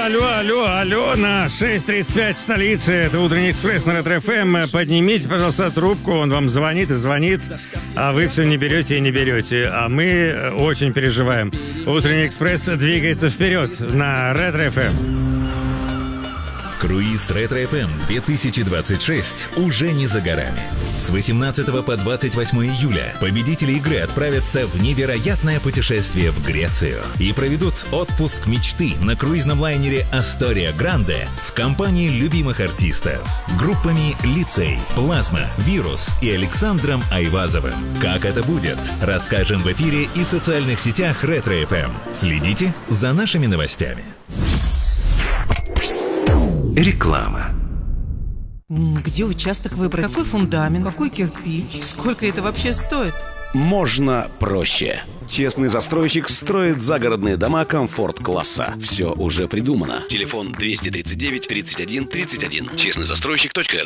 Алло, на 6:35 в столице. Это утренний экспресс на Ретро-ФМ. Поднимите, пожалуйста, трубку, он вам звонит и звонит, а вы все не берете и не берете. А мы очень переживаем. Утренний экспресс двигается вперед на Ретро-ФМ. Круиз Ретро-ФМ 2026 уже не за горами. С 18 по 28 июля победители игры отправятся в невероятное путешествие в Грецию и проведут отпуск мечты на круизном лайнере Астория Гранде в компании любимых артистов. Группами Лицей, Плазма, Вирус и Александром Айвазовым. Как это будет, расскажем в эфире и социальных сетях Ретро-ФМ. Следите за нашими новостями. Реклама. Где участок выбрать? Какой фундамент? Какой кирпич? Сколько это вообще стоит? Можно проще. Честный застройщик строит загородные дома комфорт-класса. Все уже придумано. Телефон 239 31 31. Честныйзастройщик.рф.